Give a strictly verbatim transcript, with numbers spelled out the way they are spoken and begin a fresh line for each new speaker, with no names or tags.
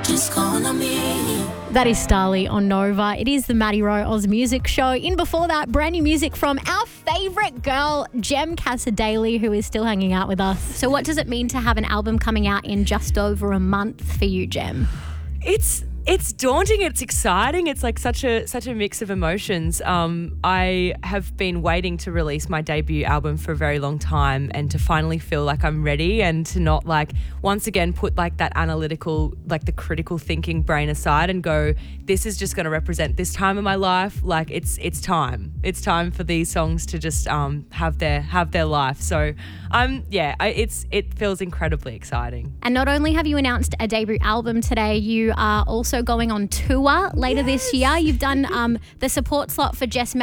just call on me.
That is Starly on Nova. It is the Maddie Rowe Oz Music Show. In before that, brand new music from our favourite girl, Jem Casadei, who is still hanging out with us. So what does it mean to have an album coming out in just over a month for you, Jem?
It's it's daunting. It's exciting. It's like such a such a mix of emotions. Um, I have been waiting to release my debut album for a very long time, and to finally feel like I'm ready, and to not like once again put like that analytical, like the critical thinking brain aside and go, this is just going to represent this time in my life. Like it's it's time. It's time for these songs to just um, have their have their life. So um yeah, I, it's it feels incredibly exciting.
And not only have you announced a debut album today, you are also going on tour later
Yes.
this year. You've done um, the support slot for Jess